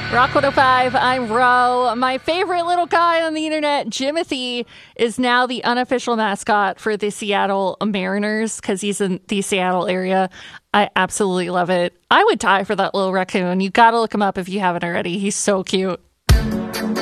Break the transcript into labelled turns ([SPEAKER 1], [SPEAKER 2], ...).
[SPEAKER 1] Rock 105, I'm Ro. My favorite little guy on the internet, Jimothy, is now the unofficial mascot for the Seattle Mariners because he's in the Seattle area. I absolutely love it. I would die for that little raccoon. You got to look him up if you haven't already. He's so cute.